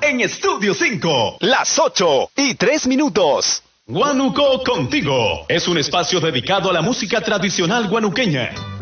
en Estudio 5. Las 8:03. Guanuco Contigo es un espacio dedicado a la música tradicional guanuqueña.